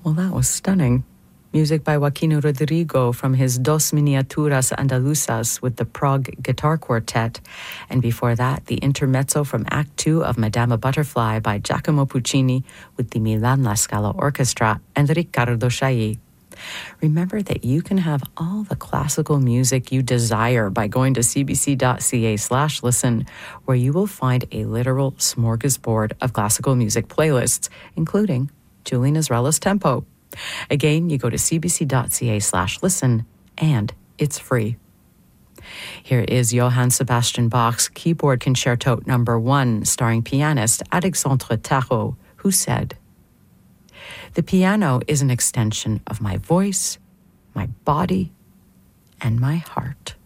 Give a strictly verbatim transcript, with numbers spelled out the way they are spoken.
Well, that was stunning. Music by Joaquin Rodrigo from his Dos Miniaturas Andaluzas with the Prague Guitar Quartet. And before that, the intermezzo from Act Two of Madama Butterfly by Giacomo Puccini with the Milan La Scala Orchestra and Riccardo Chailly. Remember that you can have all the classical music you desire by going to cbc.ca slash listen, where you will find a literal smorgasbord of classical music playlists, including Julian Israelis Tempo. Again, you go to cbc.ca slash listen, and it's free. Here is Johann Sebastian Bach's Keyboard Concerto Number One, starring pianist Alexandre Tarot, who said, "The piano is an extension of my voice, my body, and my heart."